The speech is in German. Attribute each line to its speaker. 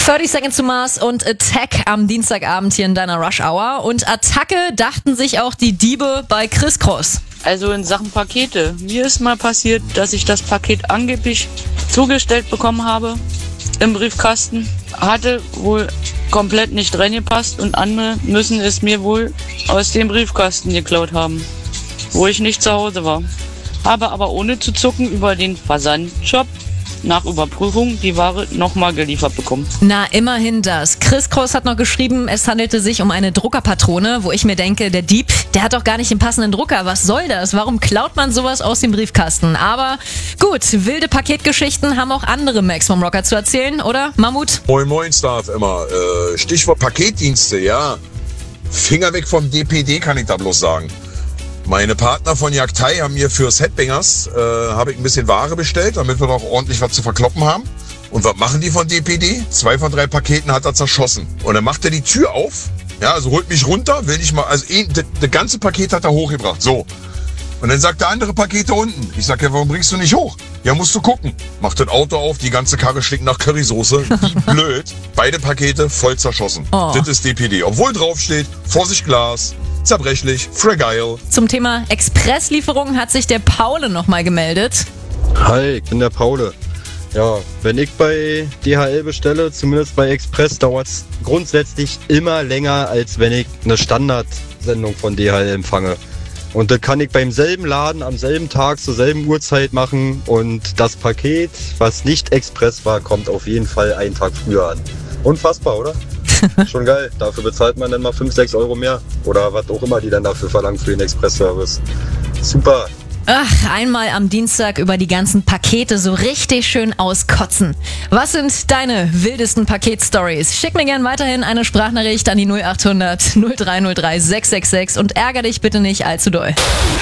Speaker 1: 30 Seconds to Mars und Attack am Dienstagabend hier in deiner Rush Hour. Und Attacke dachten sich auch die Diebe bei Criss Cross.
Speaker 2: Also in Sachen Pakete. Mir ist mal passiert, dass ich das Paket angeblich zugestellt bekommen habe im Briefkasten. Hatte wohl komplett nicht reingepasst und andere müssen es mir wohl aus dem Briefkasten geklaut haben, wo ich nicht zu Hause war. Habe aber ohne zu zucken über den Versandshop nach Überprüfung die Ware nochmal geliefert bekommen.
Speaker 1: Na, immerhin das. Criss Cross hat noch geschrieben, es handelte sich um eine Druckerpatrone, wo ich mir denke, der Dieb, der hat doch gar nicht den passenden Drucker. Was soll das? Warum klaut man sowas aus dem Briefkasten? Aber gut, wilde Paketgeschichten haben auch andere Max vom Rocker zu erzählen, oder, Mammut?
Speaker 3: Moin Moin, Staff, immer. Stichwort Paketdienste, ja. Finger weg vom DPD, kann ich da bloß sagen. Meine Partner von Jagdei haben mir fürs Headbangers habe ich ein bisschen Ware bestellt, damit wir noch ordentlich was zu verkloppen haben. Und was machen die von DPD? 2 von 3 Paketen hat er zerschossen. Und dann macht er die Tür auf, ja, also holt mich runter, will nicht mal, also das ganze Paket hat er hochgebracht, so. Und dann sagt der andere Pakete unten. Ich sag, ja, warum bringst du nicht hoch? Ja, musst du gucken. Macht das Auto auf, die ganze Karre stinkt nach Currysoße. Wie blöd. Beide Pakete voll zerschossen.
Speaker 1: Oh.
Speaker 3: Das ist DPD. Obwohl draufsteht, Vorsicht Glas, zerbrechlich, fragile.
Speaker 1: Zum Thema Expresslieferung hat sich der Paule nochmal gemeldet.
Speaker 4: Hi, ich bin der Paule. Ja, wenn ich bei DHL bestelle, zumindest bei Express, dauert es grundsätzlich immer länger, als wenn ich eine Standardsendung von DHL empfange. Und das kann ich beim selben Laden am selben Tag zur selben Uhrzeit machen und das Paket, was nicht Express war, kommt auf jeden Fall einen Tag früher an. Unfassbar, oder? Schon geil. Dafür bezahlt man dann mal 5, 6 Euro mehr oder was auch immer die dann dafür verlangen für den Express-Service. Super.
Speaker 1: Ach, einmal am Dienstag über die ganzen Pakete so richtig schön auskotzen. Was sind deine wildesten Paketstories? Schick mir gern weiterhin eine Sprachnachricht an die 0800 0303 666 und ärger dich bitte nicht allzu doll.